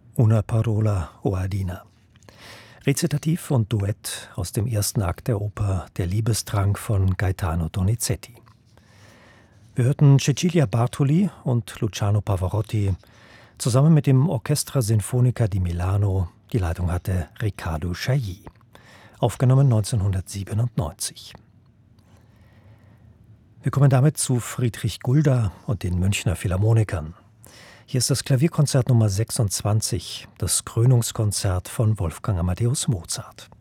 Una parola o Adina. Rezitativ und Duett aus dem ersten Akt der Oper Der Liebestrank von Gaetano Donizetti. Wir hörten Cecilia Bartoli und Luciano Pavarotti zusammen mit dem Orchestra Sinfonica di Milano. Die Leitung hatte Riccardo Chailly. Aufgenommen 1997. Wir kommen damit zu Friedrich Gulda und den Münchner Philharmonikern. Hier ist das Klavierkonzert Nummer 26, das Krönungskonzert von Wolfgang Amadeus Mozart.